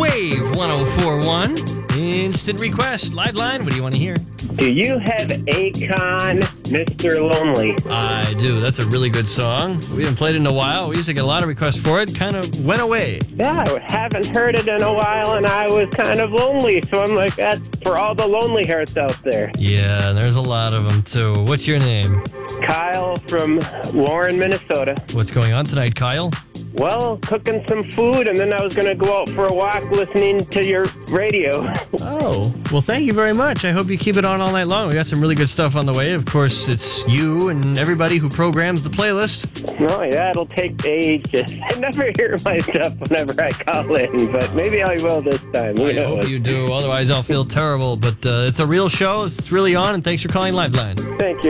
Wave 1041. Instant request. Live line. What do you want to hear? Do you have Akon, Mr. Lonely? I do. That's a really good song. We haven't played it in a while. We used to get a lot of requests for it. Kind of went away. Yeah, I haven't heard it in a while, and I was kind of lonely. So I'm like, that's for all the lonely hearts out there. Yeah, there's a lot of them, too. What's your name? Kyle from Warren, Minnesota. What's going on tonight, Kyle? Well, cooking some food, and then I was going to go out for a walk listening to your radio. Oh, well, thank you very much. I hope you keep it on all night long. We got some really good stuff on the way. Of course, it's you and everybody who programs the playlist. Oh, yeah, it'll take ages. I never hear my stuff whenever I call in, but maybe I will this time. I hope you do. Otherwise, I'll feel terrible. But it's a real show. It's really on, and thanks for calling Liveline. Thank you.